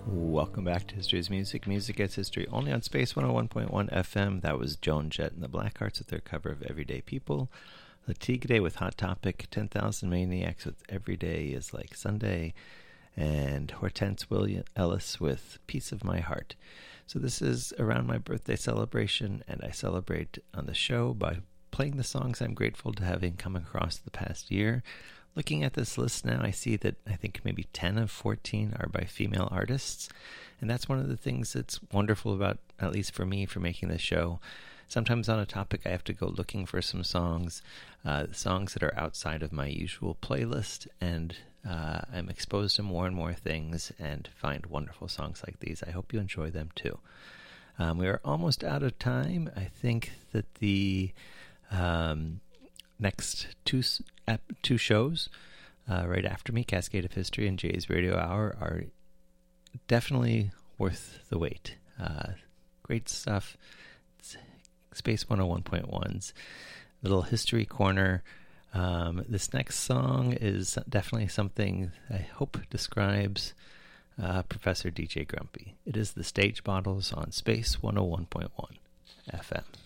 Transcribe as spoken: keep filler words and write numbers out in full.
Welcome back to History is Music. Music Gets History only on Space one oh one point one F M. That was Joan Jett and the Blackhearts with their cover of Everyday People. Latiga with Hot Topic, ten thousand Maniacs with Every Day is Like Sunday, and Hortense William Ellis with Piece of My Heart. So this is around my birthday celebration, and I celebrate on the show by playing the songs I'm grateful to having come across the past year. Looking at this list now, I see that I think maybe ten of fourteen are by female artists. And that's one of the things that's wonderful about, at least for me, for making this show. Sometimes on a topic, I have to go looking for some songs, uh, songs that are outside of my usual playlist. And uh, I'm exposed to more and more things and find wonderful songs like these. I hope you enjoy them too. Um, we are almost out of time. I think that the um, next two two shows uh, right after me, Cascade of History and Jay's Radio Hour, are definitely worth the wait. Uh, great stuff. It's Space one oh one point one's little history corner. Um, this next song is definitely something I hope describes uh, Professor D J Grumpy. It is the Stage Bottles on Space one oh one point one F M.